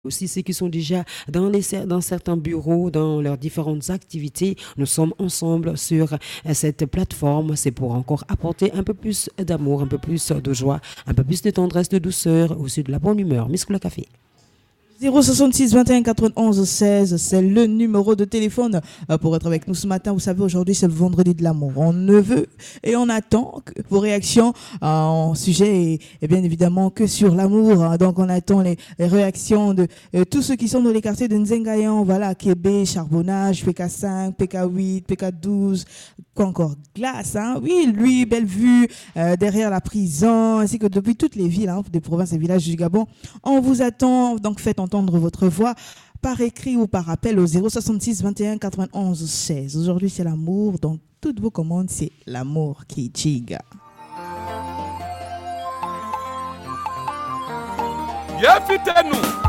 aussi ceux qui sont déjà dans certains bureaux, dans leurs différentes activités. Nous sommes ensemble sur cette plateforme. C'est pour encore apporter un peu plus d'amour, un peu plus de joie, un peu plus de tendresse, de douceur, aussi de la bonne humeur. Miss le café. 066 21 91 16, c'est le numéro de téléphone pour être avec nous ce matin. Vous savez, aujourd'hui, c'est le vendredi de l'amour. On ne veut et on attend vos réactions en sujet et bien évidemment que sur l'amour. Donc, on attend les réactions de tous ceux qui sont dans les quartiers de Nzengayan, voilà, Kébé, Charbonnage, PK5, PK8, PK12, quoi encore, Glace, hein. Oui, lui, Bellevue, derrière la prison, ainsi que depuis toutes les villes, hein, des provinces et villages du Gabon. On vous attend, donc faites entendre votre voix par écrit ou par appel au 066 21 91 16. Aujourd'hui, c'est l'amour, donc toutes vos commandes, c'est l'amour qui giga. Yafitenu